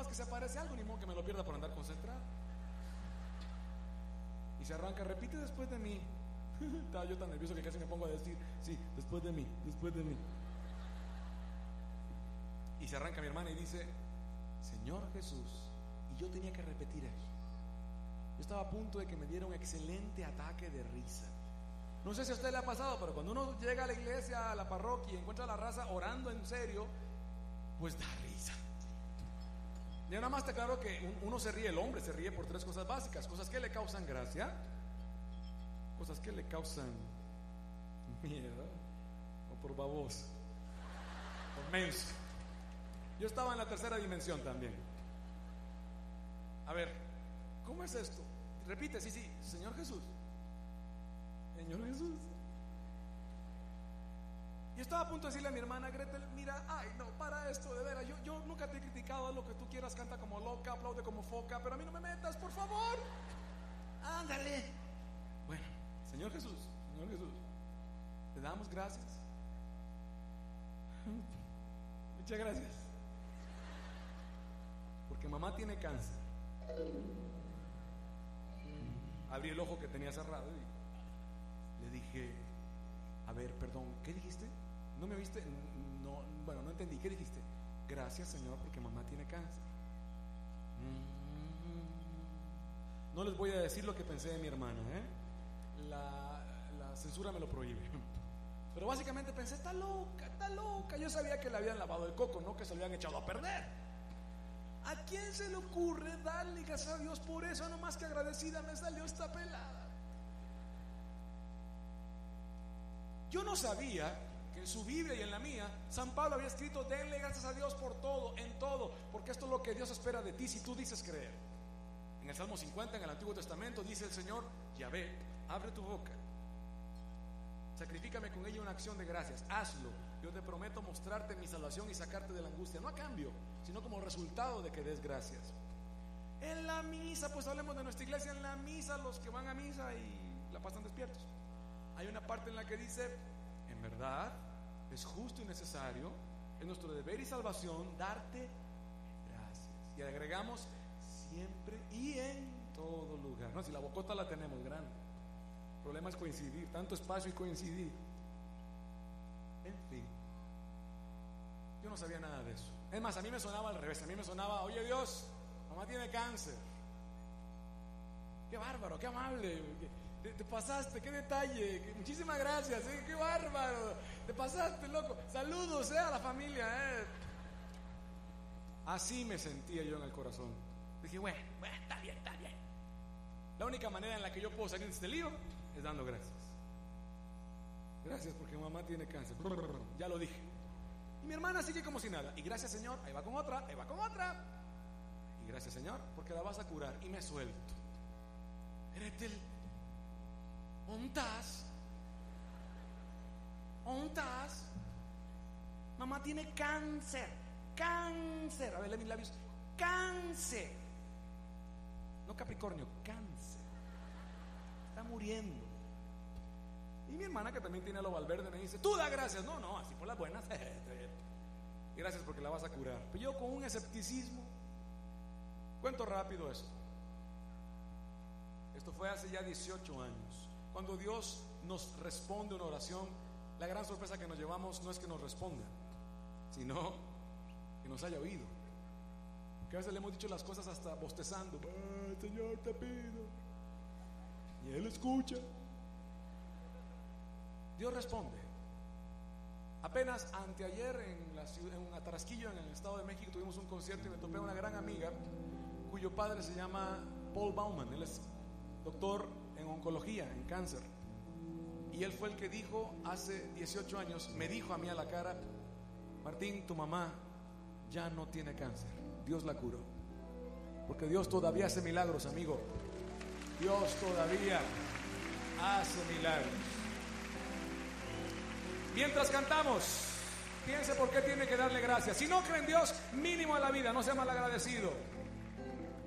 más que se aparece algo, ni modo que me lo pierda por andar concentrado. Y se arranca, repite después de mí. Estaba yo tan nervioso que casi me pongo a decir, sí, después de mí, después de mí. Y se arranca mi hermana y dice, Señor Jesús. Y yo tenía que repetir eso. Yo estaba a punto de que me diera un excelente ataque de risa. No sé si a usted le ha pasado, pero cuando uno llega a la iglesia, a la parroquia y encuentra a la raza orando en serio, pues da risa. Ya nada más está claro que uno se ríe, el hombre se ríe por tres cosas básicas: cosas que le causan gracia, cosas que le causan miedo, o por baboso, por menso. Yo estaba en la tercera dimensión también. A ver, ¿cómo es esto? Repite, sí, Señor Jesús. Señor Jesús. Yo estaba a punto de decirle a mi hermana Gretel, mira, ay no, para esto, de veras, yo nunca te he criticado, lo que tú quieras, canta como loca, aplaude como foca, pero a mí no me metas, por favor. Ándale. Bueno, Señor Jesús, te damos gracias. Muchas gracias. Porque mamá tiene cáncer. Abrí el ojo que tenía cerrado y le dije, a ver, perdón, ¿qué dijiste? ¿No me oíste? No, bueno, no entendí. ¿Qué dijiste? Gracias, Señor, porque mamá tiene cáncer. No les voy a decir lo que pensé de mi hermana, La censura me lo prohíbe. Pero básicamente pensé, está loca. Yo sabía que le habían lavado el coco, no que se lo habían echado a perder. ¿A quién se le ocurre darle gracias a Dios por eso? No más que agradecida me salió esta pelada. Yo no sabía que en su Biblia y en la mía San Pablo había escrito: denle gracias a Dios por todo, en todo, porque esto es lo que Dios espera de ti si tú dices creer. En el Salmo 50, en el Antiguo Testamento, dice el Señor: Yahvé, abre tu boca, sacrifícame con ella una acción de gracias, hazlo, yo te prometo mostrarte mi salvación y sacarte de la angustia, no a cambio, sino como resultado de que des gracias. En la misa, pues hablemos de nuestra iglesia. En la misa, los que van a misa y la pasan despiertos, hay una parte en la que dice: en verdad es justo y necesario, es nuestro deber y salvación darte gracias. Y agregamos: siempre y en todo lugar. No, si la bocota la tenemos grande, el problema es coincidir, tanto espacio y coincidir. En fin, yo no sabía nada de eso. Es más, a mí me sonaba al revés. A mí me sonaba: oye Dios, mamá tiene cáncer. Qué bárbaro, qué amable, te pasaste, qué detalle, muchísimas gracias, qué bárbaro, te pasaste, loco. Saludos a la familia. Así me sentía yo en el corazón. Dije, bueno, está bien. La única manera en la que yo puedo salir de este lío es dando gracias. Gracias porque mamá tiene cáncer. Ya lo dije. Y mi hermana sigue como si nada. Y gracias, Señor, ahí va con otra. Y gracias, Señor, porque la vas a curar. Y me suelto. Gretel, ¿ontas? Mamá tiene cáncer. A ver, lee mis labios. Cáncer. No Capricornio, cáncer. Está muriendo. Y mi hermana, que también tiene lo Valverde, me dice: tú da gracias. No, así por las buenas. Gracias porque la vas a curar. Pero yo con un escepticismo. Cuento rápido esto. Esto fue hace ya 18 años. Cuando Dios nos responde una oración, la gran sorpresa que nos llevamos no es que nos responda, sino que nos haya oído. Porque a veces le hemos dicho las cosas hasta bostezando: Señor, te pido. Y Él escucha. Dios responde. Apenas anteayer en Atarasquillo, en el Estado de México, tuvimos un concierto y me topé a una gran amiga cuyo padre se llama Paul Bauman. Él es doctor en oncología, en cáncer. Y él fue el que dijo hace 18 años, me dijo a mí a la cara: Martín, tu mamá ya no tiene cáncer, Dios la curó. Porque Dios todavía hace milagros, amigo. Dios todavía hace milagros. Mientras cantamos, piense por qué tiene que darle gracias. Si no cree en Dios, mínimo a la vida, no sea malagradecido.